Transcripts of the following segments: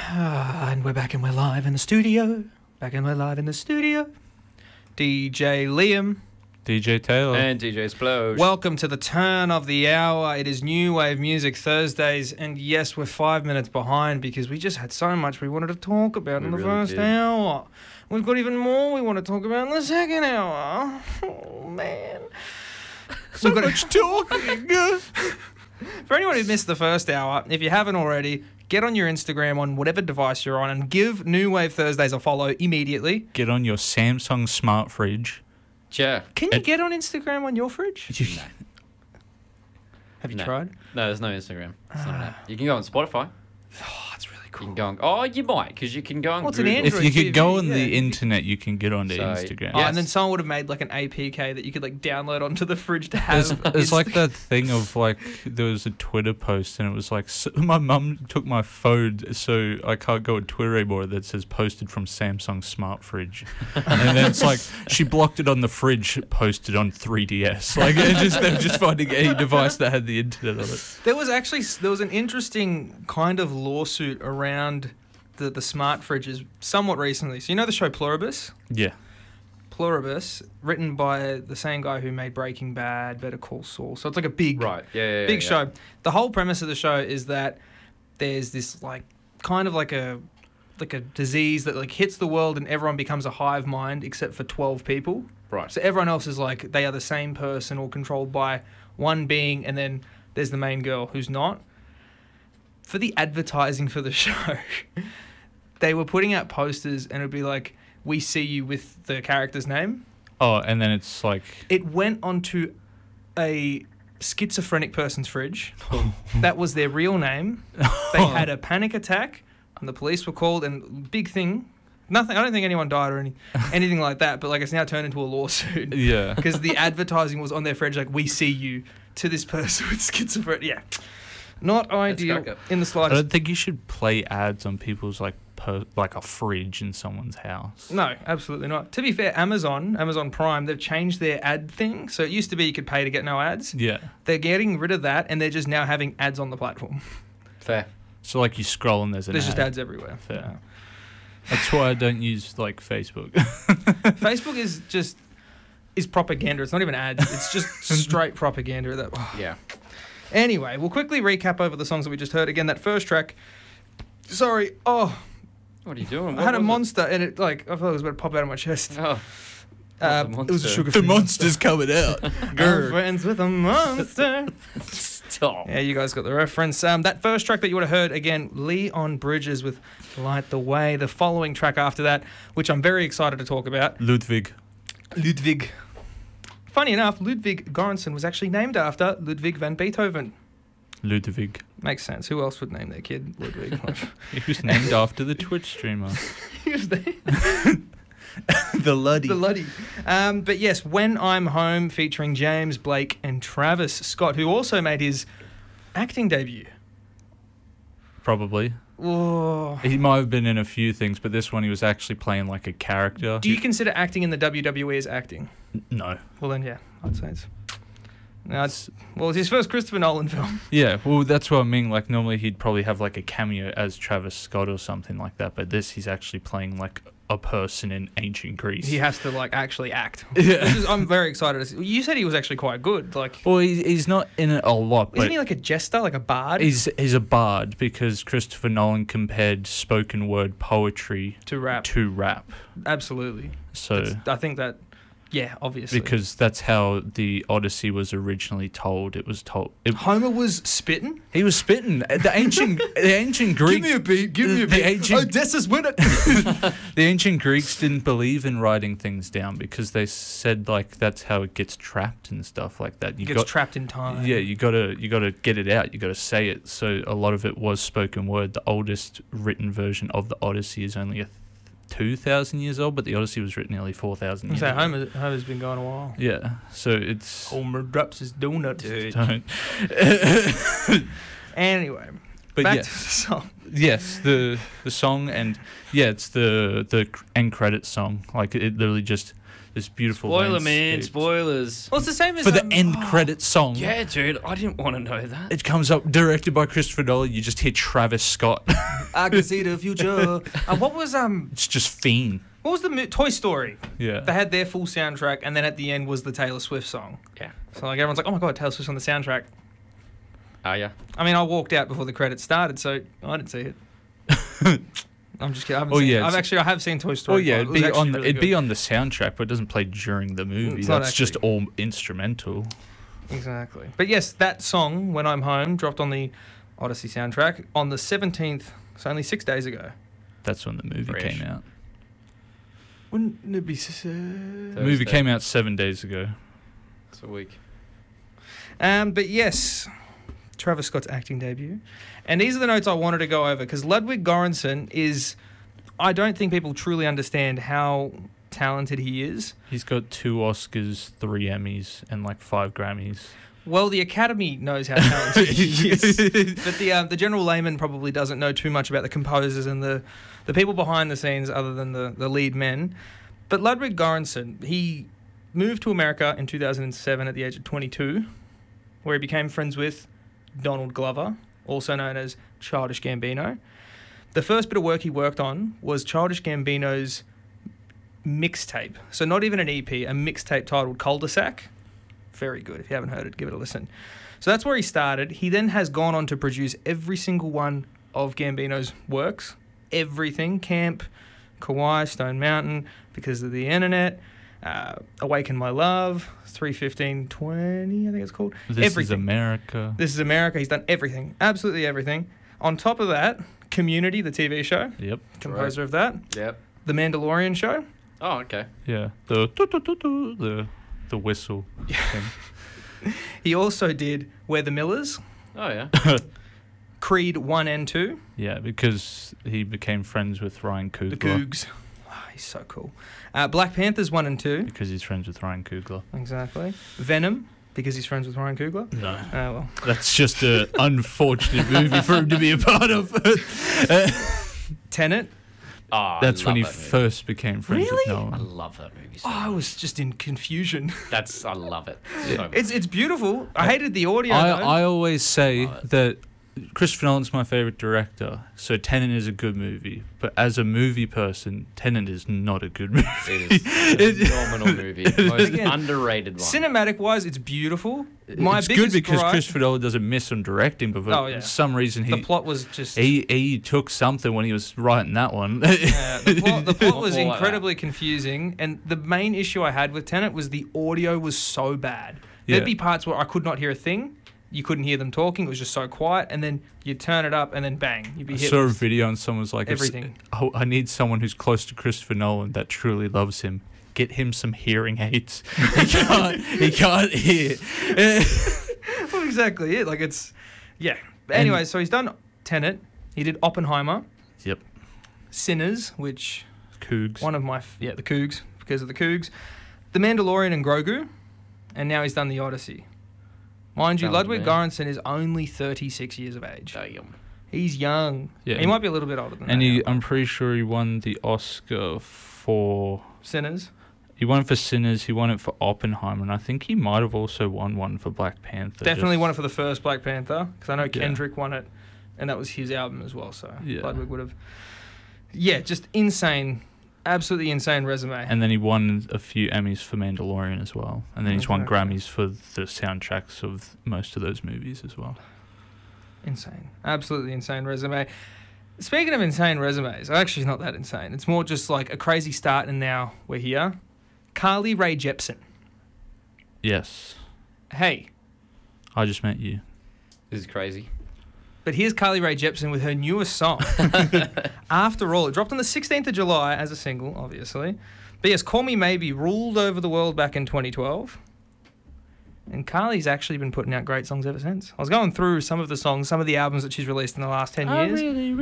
And we're back and we're live in the studio. DJ Liam. DJ Taylor. And DJ Splode. Welcome to the turn of the hour. It is New Wave Music Thursdays. And yes, we're 5 minutes behind because we just had so much we wanted to talk about in the first hour. We've got even more we want to talk about in the second hour. Oh, man. So much talking. For anyone who missed the first hour, if you haven't already, get on your Instagram on whatever device you're on and give New Wave Thursdays a follow immediately. Get on your Samsung smart fridge. Yeah. Can you get on Instagram on your fridge? Have you tried? No, there's no Instagram. It's not an app. You can go on Spotify. Oh, that's really You cool. can go on... Oh, you might, because you can go on What's an Google. Android? If you could go on TV, the internet, you can get onto So, Instagram. Oh, Yes. and then someone would have made like an APK that you could like download onto the fridge to have. It's like that thing of like there was a Twitter post and it was like my mum took my phone so I can't go on Twitter anymore that says posted from Samsung smart fridge, and then it's like she blocked it on the fridge, posted on 3DS. Like they're just finding any device that had the internet on it. There was an interesting kind of lawsuit around the smart fridges somewhat recently. So you know the show Pluribus? Yeah. Pluribus, written by the same guy who made Breaking Bad, Better Call Saul. So it's like a big, big show. The whole premise of the show is that there's this like kind of like a disease that like hits the world and everyone becomes a hive mind except for 12 people. Right. So everyone else is like they are the same person or controlled by one being, and then there's the main girl who's not. For the advertising for the show, they were putting out posters and it would be like, "We see you" with the character's name. Oh, and then it's like It went onto a schizophrenic person's fridge. That was their real name. They had a panic attack and the police were called, and big thing, nothing, I don't think anyone died or anything like that, but like it's now turned into a lawsuit. yeah. Because the advertising was on their fridge like, "We see you" to this person with schizophrenia. Yeah. Not ideal in the I slightest. don't think you should play ads on people's like a fridge in someone's house. No, absolutely not. To be fair, Amazon Prime, they've changed their ad thing. So it used to be you could pay to get no ads. Yeah. They're getting rid of that, and they're just now having ads on the platform. Fair. So like you scroll and there's an There's ad. just ads everywhere. Fair. Yeah. That's why I don't use like Facebook. Facebook is propaganda. It's not even ads. It's just straight propaganda. Yeah. Anyway, we'll quickly recap over the songs that we just heard. Again, that first track. Sorry. Oh, What are you doing? I had a monster, and it like I thought it was about to pop out of my chest. Oh. It was a sugar. The monster's coming out. I'm friends with a monster. Stop. Yeah, you guys got the reference. That first track that you would have heard, again, Leon Bridges with Light the Way. The following track after that, which I'm very excited to talk about, Ludwig. Ludwig. Funny enough, Ludwig Göransson was actually named after Ludwig van Beethoven. Ludwig. Makes sense. Who else would name their kid Ludwig? He was named after the Twitch streamer. He was there. The Luddy. The Luddy. But yes, When I'm Home, featuring James Blake and Travis Scott, who also made his acting debut. Probably. Whoa. He might have been in a few things, but this one he was actually playing like a character. Do you consider acting in the WWE as acting? No. Well then, yeah, I'd say it's... No, it's his first Christopher Nolan film. Yeah, well, that's what I mean. Like, normally he'd probably have like a cameo as Travis Scott or something like that, but this he's actually playing like a person in ancient Greece. He has to like actually act. Yeah. I'm very excited to see. You said he was actually quite good. Like, Well, he's not in it a lot, but isn't he like a jester, like a bard? he's a bard because Christopher Nolan compared spoken word poetry to rap. to rap. Absolutely. So I think that, yeah, obviously. because that's how the Odyssey was originally told. It was told. Homer was spitting. He was spitting. The ancient Greek. beat. The ancient- Odysseus win it. The ancient Greeks didn't believe in writing things down because they said like that's how it gets trapped and stuff like that. Gets trapped in time. Yeah, you gotta get it out. You gotta say it. So a lot of it was spoken word. The oldest written version of the Odyssey is only 2,000 years old, but the Odyssey was written nearly 4,000 years So ago. Homer's been going a while. Yeah, so it's Homer drops his donut. don't. Anyway, But back yeah, to the song. yes, the song, and yeah, it's the end credits song. Like it literally just This beautiful Spoiler, man. landscapes. Spoilers. Well, it's the same as For the end credit song. Yeah, dude. I didn't want to know that. It comes up directed by Christopher Nolan. You just hear Travis Scott. I can see the future. What was It's just Fiend. What was the Toy Story? Yeah. They had their full soundtrack, and then at the end was the Taylor Swift song. Yeah. So like everyone's like, "Oh my god, Taylor Swift's on the soundtrack." Oh, yeah. I mean, I walked out before the credits started, so I didn't see it. I'm just kidding. I have seen Toy Story. Oh yeah, it'd be on the soundtrack, but it doesn't play during the movie. That's just all instrumental. Exactly. But yes, that song, When I'm Home, dropped on the Odyssey soundtrack on the 17th, so only 6 days ago. That's when the movie came out. Wouldn't it be... The movie came out 7 days ago. It's a week. But yes, Travis Scott's acting debut. And these are the notes I wanted to go over, because Ludwig Göransson is... I don't think people truly understand how talented he is. He's got 2 Oscars, 3 Emmys, and like 5 Grammys. Well, the Academy knows how talented he is, but the general layman probably doesn't know too much about the composers and the people behind the scenes other than the lead men. But Ludwig Göransson, he moved to America in 2007 at the age of 22, where he became friends with Donald Glover, also known as Childish Gambino. The first bit of work he worked on was Childish Gambino's mixtape. So not even an EP, a mixtape titled Cul-de-sac. Very good. If you haven't heard it, give it a listen. So that's where he started. He then has gone on to produce every single one of Gambino's works. Everything. Camp, Kauai, Stone Mountain, Because of the Internet, Awaken My Love, 3:15:20, I think it's called. This is America. This is America. He's done everything. Absolutely everything. On top of that, Community, the TV show. Yep. Composer of that. Yep. The Mandalorian show. Oh, okay. Yeah. The whistle thing. He also did We're the Millers. Oh, yeah. Creed 1 and 2. Yeah, because he became friends with Ryan Coogler. The Cougs. Oh, he's so cool. Black Panthers 1 and 2. Because he's friends with Ryan Coogler. Exactly. Venom, because he's friends with Ryan Coogler. No. Oh, well. That's just an unfortunate movie for him to be a part of. Tenet. Oh, That's when he first became friends with Really? Nolan. I love that movie so I was just in confusion. I love it so much. It's beautiful. I hated the audio, though. I always say that Christopher Nolan's my favorite director, so Tenet is a good movie. But as a movie person, Tenet is not a good movie. It is a phenomenal movie. Most underrated one. Cinematic-wise, it's beautiful. It's good because Christopher Nolan doesn't miss on directing, but for some reason the plot was just... He took something when he was writing that one. The plot was incredibly confusing, and the main issue I had with Tenet was the audio was so bad. There'd be parts where I could not hear a thing. You couldn't hear them talking. It was just so quiet. And then you turn it up and then bang, you'd be hit. I saw a video and someone was like, everything. I need someone who's close to Christopher Nolan that truly loves him. Get him some hearing aids. He can't hear. Well, exactly it. Like it's, yeah. But anyway, so he's done Tenet. He did Oppenheimer. Yep. Sinners, which... Cougs. One of my... the Cougs, because of the Cougs. The Mandalorian and Grogu. And now he's done The Odyssey. Mind you, Ludwig Göransson is only 36 years of age. Damn. He's young. Yeah. He might be a little bit older than that. And I'm pretty sure he won the Oscar for... Sinners? He won it for Sinners, he won it for Oppenheimer, and I think he might have also won one for Black Panther. Definitely won it for the first Black Panther, because I know Kendrick won it, and that was his album as well, so Ludwig would have... Yeah, just insane... Absolutely insane resume. And then he won a few Emmys for Mandalorian as well. And then he's won Grammys for the soundtracks of most of those movies as well. Insane. Absolutely insane resume. Speaking of insane resumes, actually it's not that insane. It's more just like a crazy start and now we're here. Carly Rae Jepsen. Yes. Hey. I just met you. This is crazy. But here's Carly Rae Jepsen with her newest song. After All. It dropped on the 16th of July as a single, obviously. But yes, Call Me Maybe ruled over the world back in 2012. And Carly's actually been putting out great songs ever since. I was going through some of the songs, some of the albums that she's released in the last 10 years.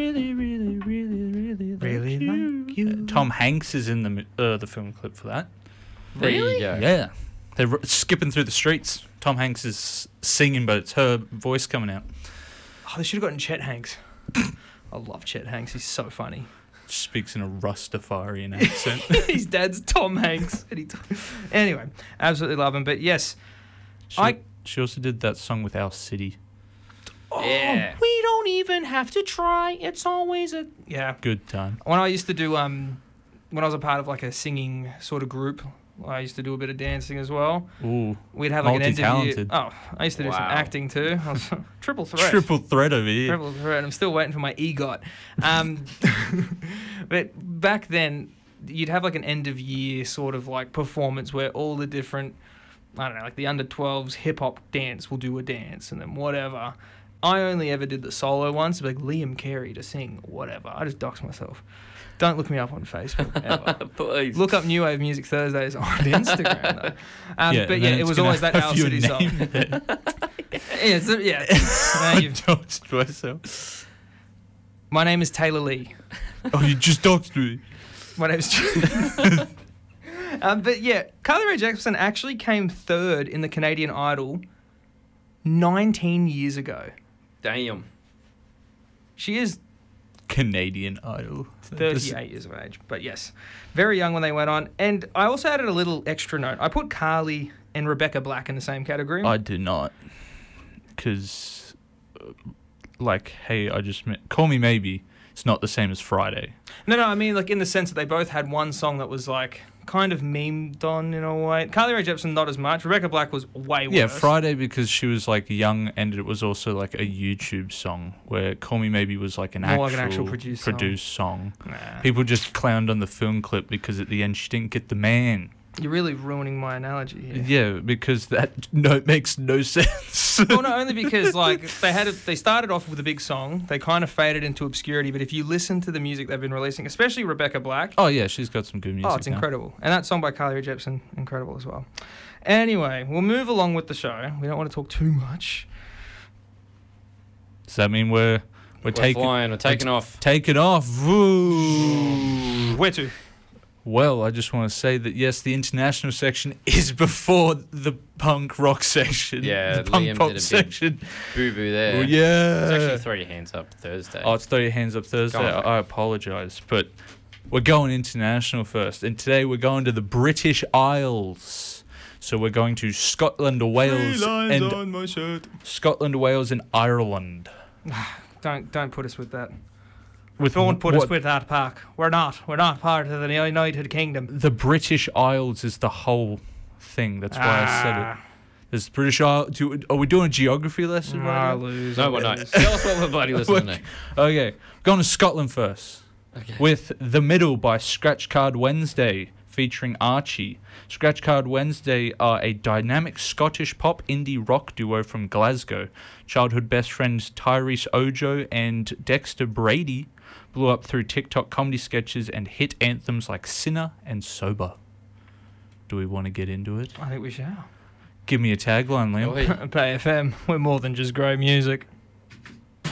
Really like you. Tom Hanks is in the film clip for that. Really? Yeah. They're skipping through the streets. Tom Hanks is singing, but it's her voice coming out. Oh, they should have gotten Chet Hanks. I love Chet Hanks. He's so funny. speaks in a Rastafarian accent. His dad's Tom Hanks. Anyway, absolutely love him. But yes, she also did that song with Our City. Oh, yeah. We don't even have to try. It's always a good time. When I used to do when I was a part of like a singing sort of group, I used to do a bit of dancing as well. Ooh, we'd have like an interview. Oh, I used to do some acting too. I was triple threat. Triple threat over here. Triple threat. I'm still waiting for my EGOT. But back then, you'd have like an end of year sort of like performance where all the different, I don't know, like the under 12s hip hop dance will do a dance and then whatever. I only ever did the solo ones, like Liam Carey to sing whatever. I just doxed myself. Don't look me up on Facebook ever. Please. Look up New Wave Music Thursdays on Instagram though. But yeah, it was always that Our City song. I doxed myself. My name is Taylor Lee. Oh, you just doxed me. My name's but yeah, Carly Rae Jepsen actually came third in the Canadian Idol 19 years ago. Damn. She is Canadian Idol. 38 years of age. But yes, very young when they went on. And I also added a little extra note. I put Carly and Rebecca Black in the same category. I do not. Because, hey, I just meant Call Me Maybe. It's not the same as Friday. No, I mean, like, in the sense that they both had one song that was, like, kind of memed on in a way. Carly Rae Jepsen, not as much. Rebecca Black was way worse. Yeah, Friday because she was, like, young and it was also, like, a YouTube song where Call Me Maybe was, like, an actual produced song. Nah. People just clowned on the film clip because at the end she didn't get the man. You're really ruining my analogy here. Yeah, because that note makes no sense. Well, no, only because they started off with a big song. They kind of faded into obscurity. But if you listen to the music they've been releasing, especially Rebecca Black. Oh yeah, she's got some good music. Oh, it's incredible. And that song by Carly Rae Jepsen, incredible as well. Anyway, we'll move along with the show. We don't want to talk too much. Does that mean we're flying? We're taking off. Taking off. Woo. Where to? Well, I just want to say that, yes, the international section is before the punk rock section. Yeah, the punk Liam pop did a section. Boo-boo there. Well, yeah. It's actually Throw Your Hands Up Thursday. Oh, it's Throw Your Hands Up Thursday. I apologise. But we're going international first. And today we're going to the British Isles. So we're going to Scotland, Wales, Scotland, Wales, and Ireland. Don't put us with that. Don't put us with that pack. We're not part of the United Kingdom. The British Isles is the whole thing. That's why I said it. There's the British Isles. Are we doing a geography lesson? No, we're not. Tell us what we're bloody listening to. Okay, going to Scotland first. Okay. With The Middle by Scratch Card Wednesday, featuring Archie. Scratch Card Wednesday are a dynamic Scottish pop indie rock duo from Glasgow. Childhood best friends Tyrese Ojo and Dexter Brady blew up through TikTok comedy sketches and hit anthems like Sinner and Sober. Do we want to get into it? I think we shall. Give me a tagline, Liam. Play FM. We're more than just great music.